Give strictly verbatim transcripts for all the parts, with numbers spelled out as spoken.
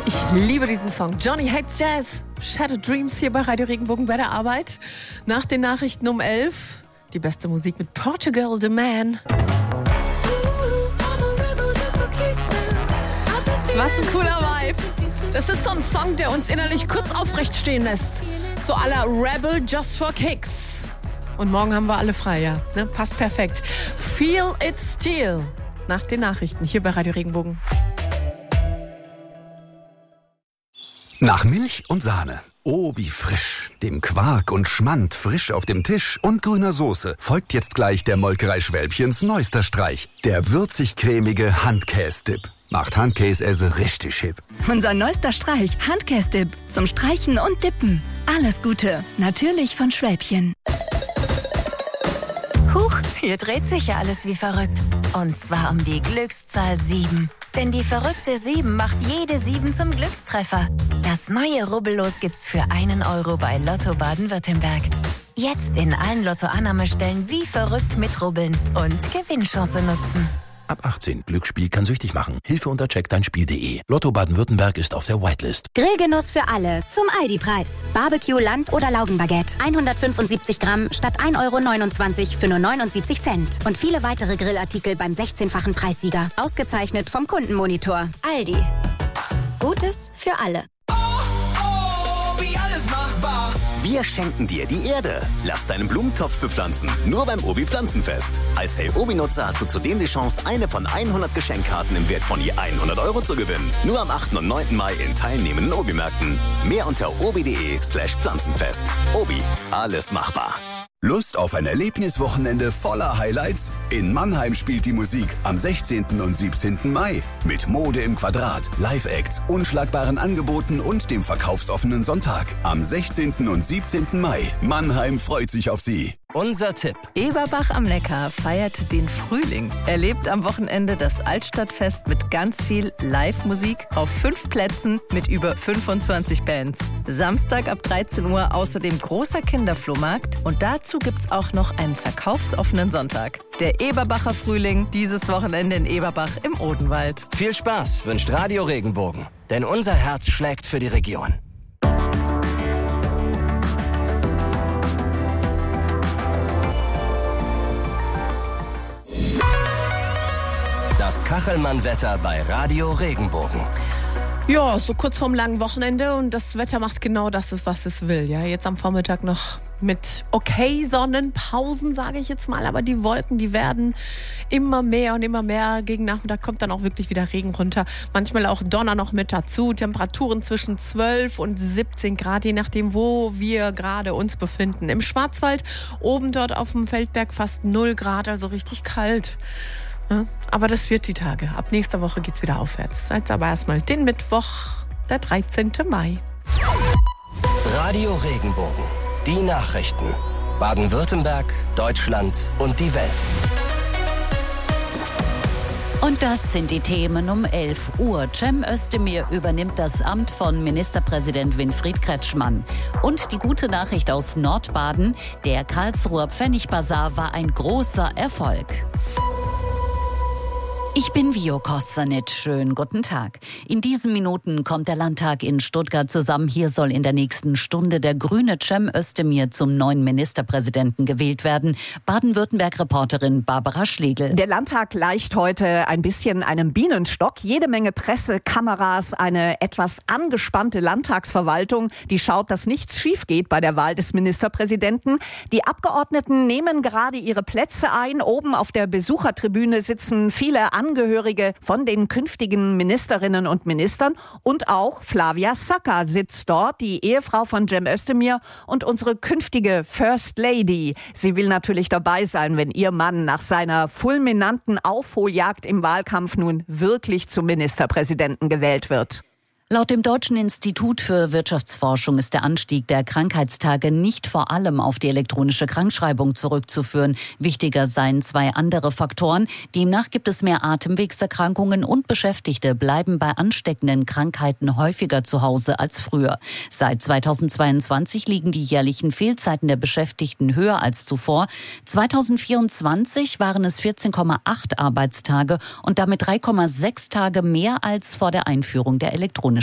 Ich liebe diesen Song. Johnny Hates Jazz. Shattered Dreams hier bei Radio Regenbogen bei der Arbeit. Nach den Nachrichten um elf. Die beste Musik mit Portugal The Man. Was ein cooler Vibe. Das ist so ein Song, der uns innerlich kurz aufrecht stehen lässt. So à la Rebel Just for Kicks. Und morgen haben wir alle frei, ja. Ne? Passt perfekt. Feel It Still. Nach den Nachrichten hier bei Radio Regenbogen. Nach Milch und Sahne. Oh, wie frisch. Dem Quark und Schmand frisch auf dem Tisch und grüner Soße folgt jetzt gleich der Molkerei Schwälbchens neuester Streich. Der würzig-cremige Handkäse-Dip. Macht Handkäse richtig hip. Unser neuester Streich, Handkäse-Dip. Zum Streichen und Dippen. Alles Gute. Natürlich von Schwälbchen. Huch, hier dreht sich ja alles wie verrückt. Und zwar um die Glückszahl sieben. Denn die verrückte sieben macht jede sieben zum Glückstreffer. Das neue Rubbellos gibt's für einen Euro bei Lotto Baden-Württemberg. Jetzt in allen Lotto-Annahmestellen wie verrückt mitrubbeln und Gewinnchance nutzen. Ab achtzehn. Glücksspiel kann süchtig machen. Hilfe unter check dein spiel punkt de. Lotto Baden-Württemberg ist auf der Whitelist. Grillgenuss für alle zum Aldi-Preis. Barbecue, Land- oder Laugenbaguette. hundertfünfundsiebzig Gramm statt ein Euro neunundzwanzig für nur neunundsiebzig Cent. Und viele weitere Grillartikel beim sechzehnfachen Preissieger. Ausgezeichnet vom Kundenmonitor. Aldi. Gutes für alle. Wir schenken dir die Erde. Lass deinen Blumentopf bepflanzen. Nur beim Obi Pflanzenfest. Als Hey Obi-Nutzer hast du zudem die Chance, eine von hundert Geschenkkarten im Wert von je hundert Euro zu gewinnen. Nur am achten und neunten Mai in teilnehmenden Obi-Märkten. Mehr unter obi.de slash Pflanzenfest. Obi, alles machbar. Lust auf ein Erlebniswochenende voller Highlights? In Mannheim spielt die Musik am sechzehnten und siebzehnten Mai. Mit Mode im Quadrat, Live-Acts, unschlagbaren Angeboten und dem verkaufsoffenen Sonntag. Am sechzehnten und siebzehnten Mai. Mannheim freut sich auf Sie. Unser Tipp. Eberbach am Neckar feiert den Frühling. Erlebt am Wochenende das Altstadtfest mit ganz viel Live-Musik auf fünf Plätzen mit über fünfundzwanzig Bands. Samstag ab dreizehn Uhr außerdem großer Kinderflohmarkt und dazu gibt's auch noch einen verkaufsoffenen Sonntag. Der Eberbacher Frühling, dieses Wochenende in Eberbach im Odenwald. Viel Spaß wünscht Radio Regenbogen, denn unser Herz schlägt für die Region. Das Kachelmann-Wetter bei Radio Regenbogen. Ja, so kurz vorm langen Wochenende und das Wetter macht genau das, was es will. Ja, jetzt am Vormittag noch mit okay Sonnenpausen, sage ich jetzt mal, aber die Wolken, die werden immer mehr und immer mehr. Gegen Nachmittag kommt dann auch wirklich wieder Regen runter. Manchmal auch Donner noch mit dazu. Temperaturen zwischen zwölf und siebzehn Grad, je nachdem, wo wir gerade uns befinden. Im Schwarzwald, oben dort auf dem Feldberg fast null Grad, also richtig kalt. Ja, aber das wird die Tage. Ab nächster Woche geht's wieder aufwärts. Jetzt aber erstmal den Mittwoch, der dreizehnten Mai. Radio Regenbogen. Die Nachrichten. Baden-Württemberg, Deutschland und die Welt. Und das sind die Themen um elf Uhr. Cem Özdemir übernimmt das Amt von Ministerpräsident Winfried Kretschmann. Und die gute Nachricht aus Nordbaden: Der Karlsruher Pfennigbazar war ein großer Erfolg. Ich bin Vio Kosanic. Schönen guten Tag. In diesen Minuten kommt der Landtag in Stuttgart zusammen. Hier soll in der nächsten Stunde der grüne Cem Özdemir zum neuen Ministerpräsidenten gewählt werden. Baden-Württemberg-Reporterin Barbara Schlegel. Der Landtag gleicht heute ein bisschen einem Bienenstock. Jede Menge Presse, Kameras, eine etwas angespannte Landtagsverwaltung, die schaut, dass nichts schief geht bei der Wahl des Ministerpräsidenten. Die Abgeordneten nehmen gerade ihre Plätze ein. Oben auf der Besuchertribüne sitzen viele Angehörige von den künftigen Ministerinnen und Ministern und auch Flavia Saka sitzt dort, die Ehefrau von Cem Özdemir und unsere künftige First Lady. Sie will natürlich dabei sein, wenn ihr Mann nach seiner fulminanten Aufholjagd im Wahlkampf nun wirklich zum Ministerpräsidenten gewählt wird. Laut dem Deutschen Institut für Wirtschaftsforschung ist der Anstieg der Krankheitstage nicht vor allem auf die elektronische Krankschreibung zurückzuführen. Wichtiger seien zwei andere Faktoren. Demnach gibt es mehr Atemwegserkrankungen und Beschäftigte bleiben bei ansteckenden Krankheiten häufiger zu Hause als früher. Seit zweitausendzweiundzwanzig liegen die jährlichen Fehlzeiten der Beschäftigten höher als zuvor. zweitausendvierundzwanzig waren es vierzehn Komma acht Arbeitstage und damit drei Komma sechs Tage mehr als vor der Einführung der elektronischen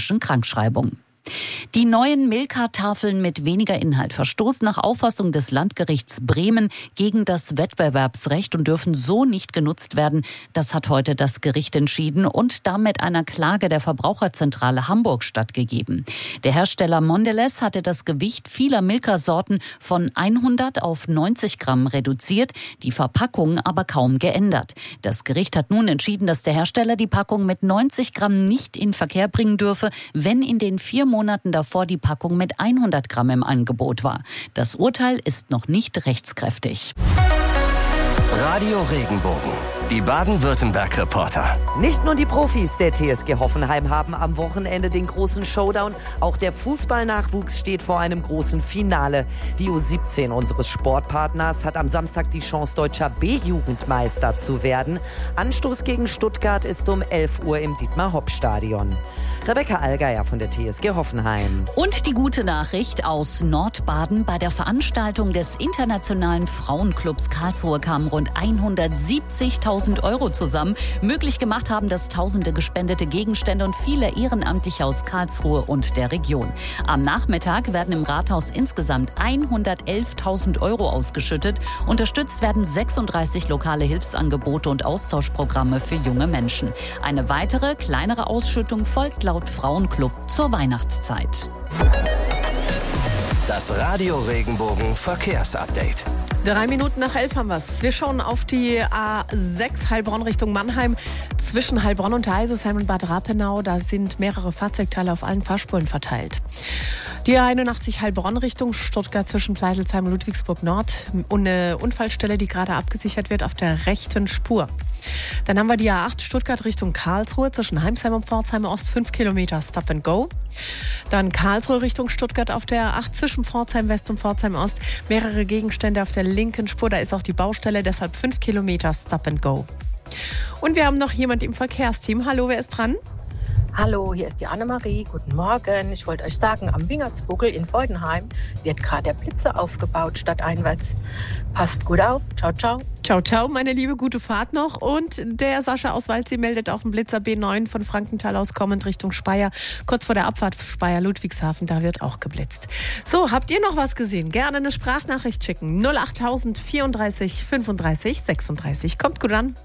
elektronischen Krankschreibung. Die neuen Milka-Tafeln mit weniger Inhalt verstoßen nach Auffassung des Landgerichts Bremen gegen das Wettbewerbsrecht und dürfen so nicht genutzt werden. Das hat heute das Gericht entschieden und damit einer Klage der Verbraucherzentrale Hamburg stattgegeben. Der Hersteller Mondelez hatte das Gewicht vieler Milka-Sorten von hundert auf neunzig Gramm reduziert, die Verpackung aber kaum geändert. Das Gericht hat nun entschieden, dass der Hersteller die Packung mit neunzig Gramm nicht in Verkehr bringen dürfe, wenn in den vier Monaten davor die Packung mit hundert Gramm im Angebot war. Das Urteil ist noch nicht rechtskräftig. Radio Regenbogen, die Baden-Württemberg-Reporter. Nicht nur die Profis der T S G Hoffenheim haben am Wochenende den großen Showdown. Auch der Fußballnachwuchs steht vor einem großen Finale. Die U siebzehn unseres Sportpartners hat am Samstag die Chance, deutscher B-Jugendmeister zu werden. Anstoß gegen Stuttgart ist um elf Uhr im Dietmar-Hopp-Stadion. Rebecca Allgeier von der T S G Hoffenheim. Und die gute Nachricht aus Nordbaden. Bei der Veranstaltung des Internationalen Frauenclubs Karlsruhe kamen rund hundertsiebzigtausend Euro zusammen. Möglich gemacht haben das tausende gespendete Gegenstände und viele Ehrenamtliche aus Karlsruhe und der Region. Am Nachmittag werden im Rathaus insgesamt hundertelftausend Euro ausgeschüttet. Unterstützt werden sechsunddreißig lokale Hilfsangebote und Austauschprogramme für junge Menschen. Eine weitere, kleinere Ausschüttung folgt laut Frauenclub zur Weihnachtszeit. Das Radio Regenbogen Verkehrsupdate. Drei Minuten nach elf haben wir's. Wir schauen auf die A sechs Heilbronn Richtung Mannheim. Zwischen Heilbronn und Heisesheim und Bad Rapenau, da sind mehrere Fahrzeugteile auf allen Fahrspuren verteilt. Die A einundachtzig Heilbronn Richtung Stuttgart zwischen Pleitelsheim und Ludwigsburg Nord. Und eine Unfallstelle, die gerade abgesichert wird auf der rechten Spur. Dann haben wir die A acht Stuttgart Richtung Karlsruhe zwischen Heimsheim und Pforzheim Ost, fünf Kilometer Stop and Go. Dann Karlsruhe Richtung Stuttgart auf der A acht zwischen Pforzheim West und Pforzheim Ost. Mehrere Gegenstände auf der linken Spur, da ist auch die Baustelle, deshalb fünf Kilometer Stop and Go. Und wir haben noch jemand im Verkehrsteam. Hallo, wer ist dran? Hallo, hier ist die Annemarie. Guten Morgen. Ich wollte euch sagen, am Wingertsbuckel in Freudenheim wird gerade der Blitzer aufgebaut stadteinwärts. Passt gut auf. Ciao, ciao. Ciao, ciao, meine Liebe, gute Fahrt noch. Und der Sascha aus Waldsee meldet auch einen Blitzer B neun von Frankenthal aus kommend Richtung Speyer. Kurz vor der Abfahrt Speyer-Ludwigshafen, da wird auch geblitzt. So, habt ihr noch was gesehen? Gerne eine Sprachnachricht schicken. null achttausend vierunddreißig fünfunddreißig sechsunddreißig. Kommt gut an.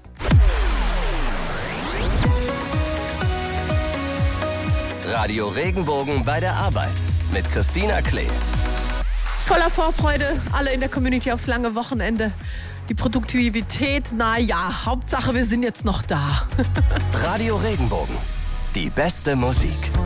Radio Regenbogen bei der Arbeit mit Christina Klee. Voller Vorfreude, alle in der Community aufs lange Wochenende. Die Produktivität, na ja, Hauptsache wir sind jetzt noch da. Radio Regenbogen, die beste Musik.